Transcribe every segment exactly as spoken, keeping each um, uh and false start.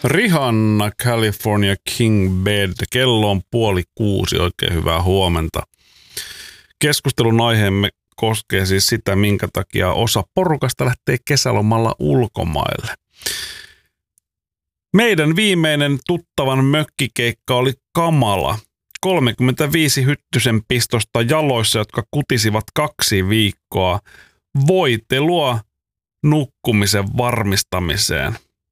Rihanna, California King Bed. Kello on puoli kuusi. Oikein hyvää huomenta. Keskustelun aiheemme koskee siis sitä, minkä takia osa porukasta lähtee kesälomalla ulkomaille. Meidän viimeinen tuttavan mökkikeikka oli kamala. kolmekymmentäviisi hyttysen pistosta jaloissa, jotka kutisivat kaksi viikkoa. Voitelua nukkumisen varmistamiseen.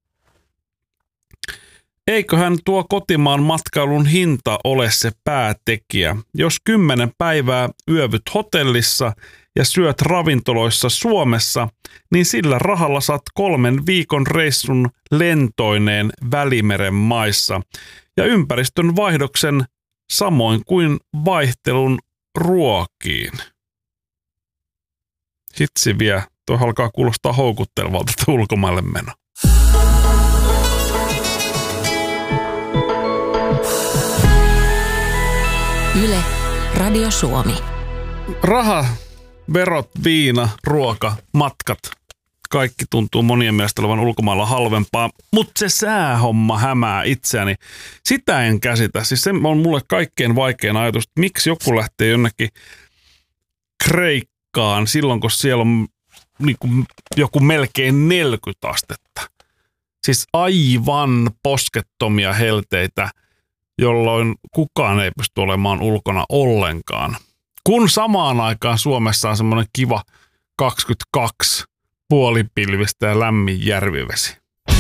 Eiköhän tuo kotimaan matkailun hinta ole se päätekijä. Jos kymmenen päivää yövyt hotellissa ja syöt ravintoloissa Suomessa, niin sillä rahalla saat kolmen viikon reissun lentoineen Välimeren maissa ja ympäristön vaihdoksen samoin kuin vaihtelun ruokiin. Hitsi vie, tuo alkaa kuulostaa houkuttelevalta ulkomaille meno. Yle, Radio Suomi. Raha, verot, viina, ruoka, matkat. Kaikki tuntuu monien mielestä olevan ulkomailla halvempaa, mutta se säähomma hämää itseäni. Sitä en käsitä. Siis se on mulle kaikkein vaikein ajatus, että miksi joku lähtee jonnekin Kreikkaan silloin, kun siellä on niin kuin joku melkein neljäkymmentä astetta. Siis aivan poskettomia helteitä, jolloin kukaan ei pysty olemaan ulkona ollenkaan. Kun samaan aikaan Suomessa on semmoinen kiva kaksikymmentäkaksi puolipilvistä ja lämmin järvivesi.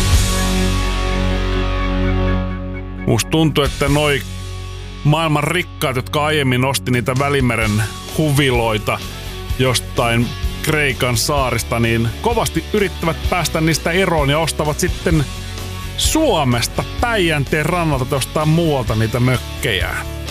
Musta tuntuu, että noi maailman rikkaat, jotka aiemmin osti niitä Välimeren huviloita jostain Kreikan saarista, niin kovasti yrittävät päästä niistä eroon ja ostavat sitten Suomesta Päijänteen rannalta jostain muualta niitä mökkejä.